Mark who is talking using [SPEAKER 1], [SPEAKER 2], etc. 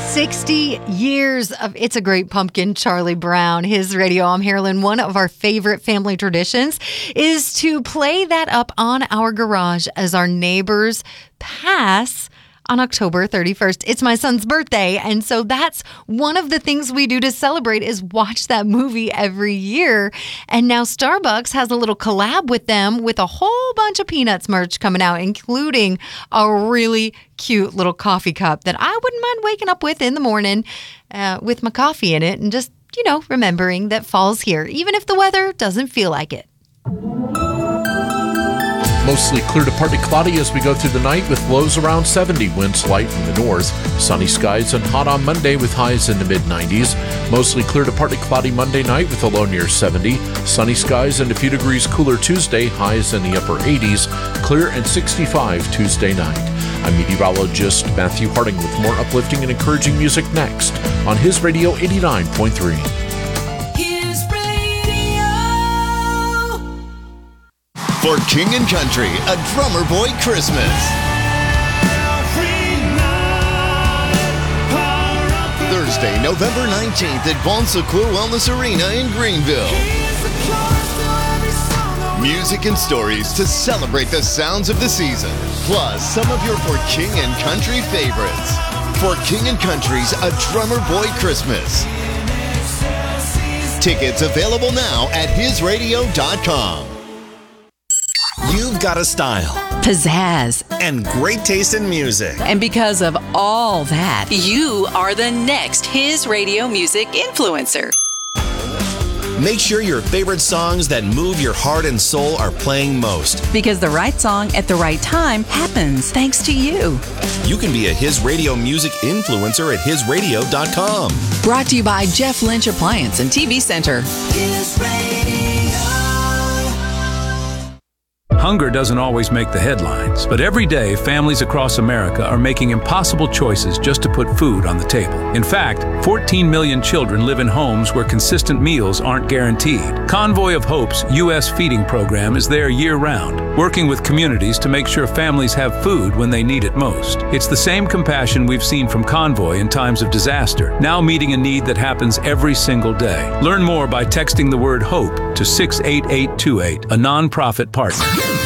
[SPEAKER 1] 60 years of It's a Great Pumpkin, Charlie Brown, his radio. I'm Marilyn. One of our favorite family traditions is to play that up on our garage as our neighbors pass on October 31st. It's my son's birthday, and so that's one of the things we do to celebrate is watch that movie every year. And now Starbucks has a little collab with them with a whole bunch of Peanuts merch coming out, including a really cute little coffee cup that I wouldn't mind waking up with in the morning with my coffee in it and just, remembering that fall's here, even if the weather doesn't feel like it.
[SPEAKER 2] Mostly clear to partly cloudy as we go through the night with lows around 70, winds light from the north. Sunny skies and hot on Monday with highs in the mid-90s. Mostly clear to partly cloudy Monday night with a low near 70. Sunny skies and a few degrees cooler Tuesday, highs in the upper 80s. Clear and 65 Tuesday night. I'm meteorologist Matthew Harding with more uplifting and encouraging music next on His Radio 89.3.
[SPEAKER 3] For King & Country, a Drummer Boy Christmas. Thursday, November 19th at Bon Secours Wellness Arena in Greenville. Music and stories to celebrate the sounds of the season, plus some of your For King & Country favorites. For King & Country's A Drummer Boy Christmas. Tickets available now at hisradio.com.
[SPEAKER 4] You've got a style,
[SPEAKER 5] pizzazz,
[SPEAKER 4] and great taste in music.
[SPEAKER 5] And because of all that, you are the next His Radio Music influencer.
[SPEAKER 4] Make sure your favorite songs that move your heart and soul are playing most.
[SPEAKER 5] Because the right song at the right time happens thanks to you.
[SPEAKER 4] You can be a His Radio Music influencer at hisradio.com.
[SPEAKER 5] Brought to you by Jeff Lynch Appliance and TV Center. His Radio.
[SPEAKER 6] Hunger doesn't always make the headlines, but every day families across America are making impossible choices just to put food on the table. In fact, 14 million children live in homes where consistent meals aren't guaranteed. Convoy of Hope's U.S. feeding program is there year-round, working with communities to make sure families have food when they need it most. It's the same compassion we've seen from Convoy in times of disaster, now meeting a need that happens every single day. Learn more by texting the word HOPE to 68828, a nonprofit partner.